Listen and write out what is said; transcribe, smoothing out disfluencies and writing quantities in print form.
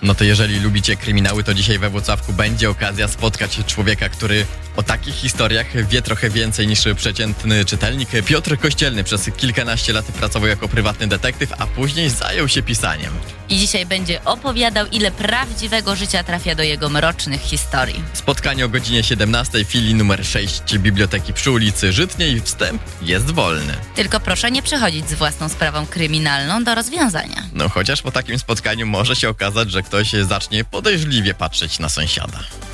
No to jeżeli lubicie kryminały, to dzisiaj we Włocławku będzie okazja spotkać człowieka, który o takich historiach wie trochę więcej niż przeciętny czytelnik. Piotr Kościelny przez kilkanaście lat pracował jako prywatny detektyw, a później zajął się pisaniem. I dzisiaj będzie opowiadał, ile prawdziwego życia trafia do jego mrocznych historii. Spotkanie o godzinie 17 w filii numer 6 Biblioteki przy ulicy Żytniej. Wstęp jest wolny. Tylko proszę nie przychodzić z własną sprawą kryminalną do rozwiązania. No chociaż po takim spotkaniu może się okazać, że ktoś zacznie podejrzliwie patrzeć na sąsiada.